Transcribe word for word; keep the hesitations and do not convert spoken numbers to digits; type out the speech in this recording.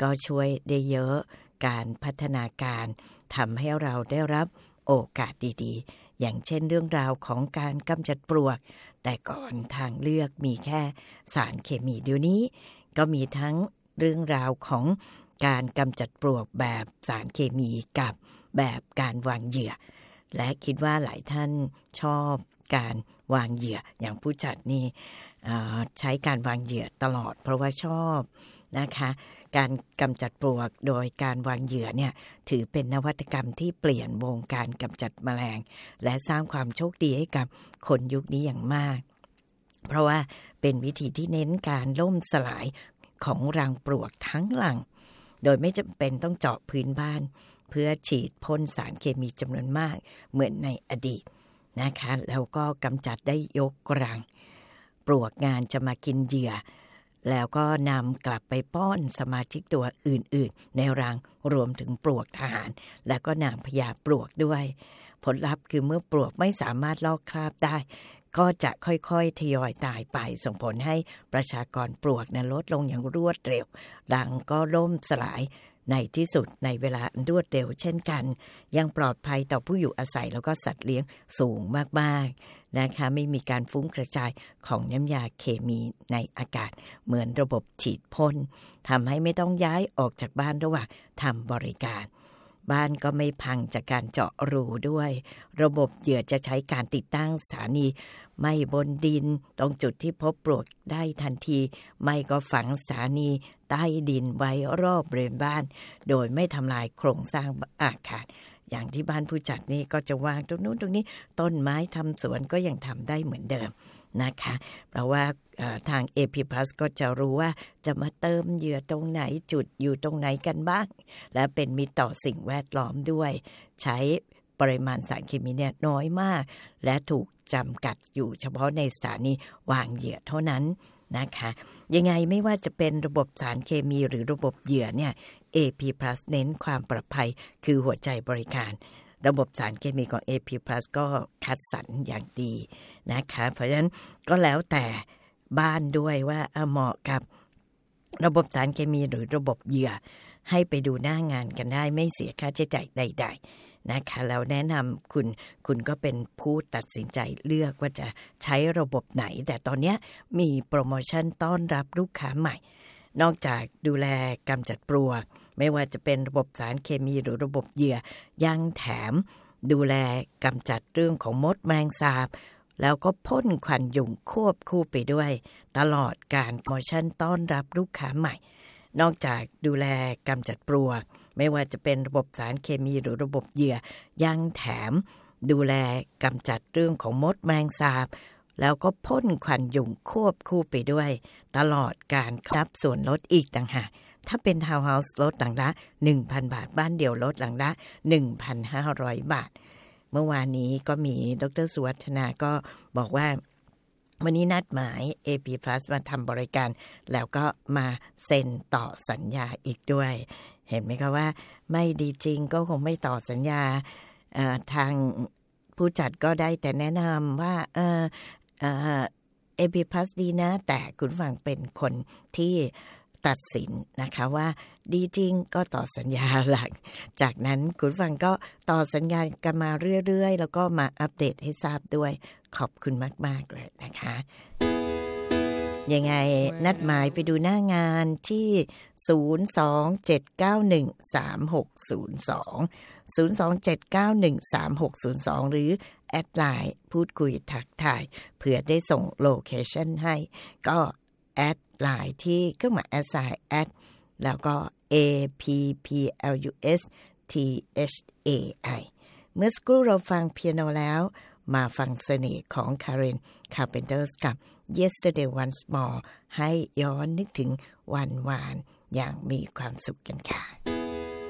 ก็ช่วยได้เยอะการพัฒนาการทำให้เราได้รับโอกาสดีๆอย่างเช่นเรื่องราวของการกำจัดปลวกแต่ก่อนทางเลือกมีแค่สารเคมีเดี๋ยวนี้ก็มีทั้งเรื่องราวของการกำจัดปลวกแบบสารเคมีกับแบบการวางเหยื่อและคิดว่าหลายท่านชอบการวางเหยื่ออย่างผู้จัดนี่ใช้การวางเหยื่อตลอดเพราะว่าชอบนะคะการกำจัดปลวกโดยการวางเหยื่อเนี่ยถือเป็นนวัตกรรมที่เปลี่ยนวงการกำจัดแมลงและสร้างความโชคดีให้กับคนยุคนี้อย่างมากเพราะว่าเป็นวิธีที่เน้นการล่มสลายของรังปลวกทั้งรังโดยไม่จำเป็นต้องเจาะพื้นบ้านเพื่อฉีดพ่นสารเคมีจำนวนมากเหมือนในอดีตนะคะแล้วก็กำจัดได้ยกรังปลวกงานจะมากินเหยื่อแล้วก็นำกลับไปป้อนสมาชิกตัวอื่นๆในรังรวมถึงปลวกทหารและก็นางพญาปลวกด้วยผลลัพธ์คือเมื่อปลวกไม่สามารถลอกคราบได้ก็จะค่อยๆทยอยตายไปส่งผลให้ประชากรปลวกนั้นลดลงอย่างรวดเร็วรังก็ล่มสลายในที่สุดในเวลารวดเร็วเช่นกันยังปลอดภัยต่อผู้อยู่อาศัยแล้วก็สัตว์เลี้ยงสูงมากๆนะคะไม่มีการฟุ้งกระจายของน้ำยาเคมีในอากาศเหมือนระบบฉีดพ่นทำให้ไม่ต้องย้ายออกจากบ้านระหว่างทำบริการบ้านก็ไม่พังจากการเจาะรูด้วยระบบเหยื่อจะใช้การติดตั้งสถานีไม่บนดินตรงจุดที่พบปลวกได้ทันทีไม่ก็ฝังสถานีใต้ดินไว้รอบบริเวณบ้านโดยไม่ทำลายโครงสร้างอาคารอย่างที่บ้านผู้จัดนี่ก็จะวางตรงนู้นตรงนี้ต้นไม้ทำสวนก็ยังทำได้เหมือนเดิมนะคะเพราะว่าทาง เอ พี Plus ก็จะรู้ว่าจะมาเติมเหยื่อตรงไหนจุดอยู่ตรงไหนกันบ้างและเป็นมิตรต่อสิ่งแวดล้อมด้วยใช้ปริมาณสารเคมีเนี่ยน้อยมากและถูกจำกัดอยู่เฉพาะในสถานีวางเหยื่อเท่านั้นนะคะยังไงไม่ว่าจะเป็นระบบสารเคมีหรือระบบเหยื่อเนี่ย เอ พี Plus เน้นความปลอดภัยคือหัวใจบริการระบบสารเคมีของ เอ พี Plus ก็คัดสรรอย่างดีนะคะเพราะฉะนั้นก็แล้วแต่บ้านด้วยว่าเหมาะกับระบบสารเคมีหรือระบบเหยื่อให้ไปดูหน้างานกันได้ไม่เสียค่าใช้จ่ายใดๆนะคะแล้วแนะนำคุณคุณก็เป็นผู้ตัดสินใจเลือกว่าจะใช้ระบบไหนแต่ตอนนี้มีโปรโมชั่นต้อนรับลูกค้าใหม่นอกจากดูแลกำจัดปลวกไม่ว่าจะเป็นระบบสารเคมีหรือระบบเหยื่อยังแถมดูแลกำจัดเรื่องของมดแมลงสาบแล้วก็พ่นควันยุงควบคู่ไปด้วยตลอดการโปรโมชั่นต้อนรับลูกค้าใหม่นอกจากดูแลกำจัดปลวกไม่ว่าจะเป็นระบบสารเคมีหรือระบบเหยื่อยังแถมดูแลกำจัดเรื่องของมดแมลงสาบแล้วก็พ่นควันยุงควบคู่ไปด้วยตลอดการรับส่วนลดอีกต่างหากถ้าเป็นทาวน์เฮาส์ลดหลังละ หนึ่งพัน บาทบ้านเดี่ยวลดหลังละ หนึ่งพันห้าร้อย บาทเมื่อวานนี้ก็มีดร.สุวัฒนาก็บอกว่าวันนี้นัดหมาย เอ พี Plus มาทำบริการแล้วก็มาเซ็นต่อสัญญาอีกด้วยเห็นไหมคะว่าไม่ดีจริงก็คงไม่ต่อสัญญาทางผู้จัดก็ได้แต่แนะนำว่าเออเออ เอ พี Plus ดีนะแต่คุณฟังเป็นคนที่ตัดสินนะคะว่าดีจริงก็ต่อสัญญาหลังจากนั้นคุณฟังก็ต่อสัญญากันมาเรื่อยๆแล้วก็มาอัปเดตให้ทราบด้วยขอบคุณมากๆเลยนะคะยังไงนัดหมายไปดูหน้างานที่ศูนย์ สอง เจ็ด เก้า หนึ่ง สาม หก ศูนย์ สอง ศูนย์ สอง เจ็ด เก้า หนึ่ง สาม หก ศูนย์ สองหรือแอดไลน์พูดคุยทักทายเผื่อได้ส่งโลเคชั่นให้ก็แอดไลน์ที่เครื่องหมายแอดไซน์แอดแล้วก็ เอ พี พี แอล ยู เอส ที เอช เอ ไอ เมื่อสักครู่เราฟังเปียโนแล้วมาฟังเสน่ห์ของ Karen Carpenter กับ Yesterday Once More ให้ย้อนนึกถึงวันวานอย่างมีความสุขกันค่ะ